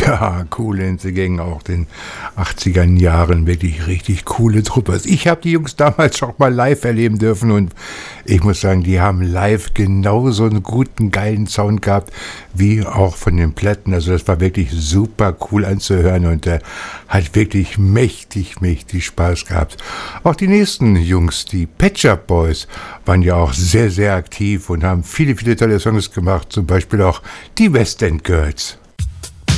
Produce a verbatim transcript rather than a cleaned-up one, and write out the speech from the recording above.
Ja, cool in the Gang, auch den achtziger Jahren, wirklich richtig coole Truppe. Also ich habe die Jungs damals auch mal live erleben dürfen und ich muss sagen, die haben live genauso einen guten, geilen Sound gehabt, wie auch von den Platten. Also das war wirklich super cool anzuhören und äh, hat wirklich mächtig, mächtig Spaß gehabt. Auch die nächsten Jungs, die Pet Shop Boys, waren ja auch sehr, sehr aktiv und haben viele, viele tolle Songs gemacht, zum Beispiel auch die West End Girls.